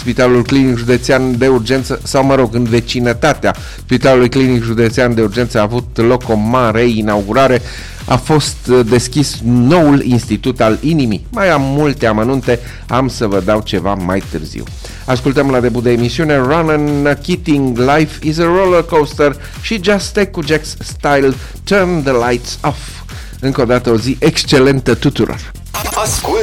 Spitalul Clinic Județean de Urgență, sau mă rog, în vecinătatea Spitalului Clinic Județean de Urgență a avut loc o mare inaugurare. A fost deschis noul Institut al Inimii. Mai am multe amănunte, am să vă dau ceva mai târziu. Ascultăm la debut de emisiune Ronan Keating, Life is a Roller Coaster, și Just Take cu Jack's Style, Turn the Lights Off. Încă o dată o zi excelentă tuturor! Ascult